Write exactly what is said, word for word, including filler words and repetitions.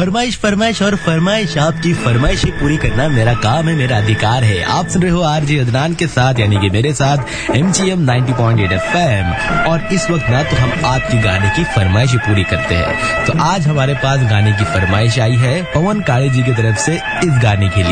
फरमाइश फरमाइश और फरमाइश, आपकी फरमाइशें पूरी करना मेरा काम है, मेरा अधिकार है। आप सुन रहे हो आरजे अदनान के साथ, यानी कि मेरे साथ MGM ninety point eight FM. और इस वक्त ना तो हम आपकी गाने की फरमाइशें पूरी करते हैं। तो आज हमारे पास गाने की फरमाइश आई है पवन काले जी की तरफ से इस गाने के लिए।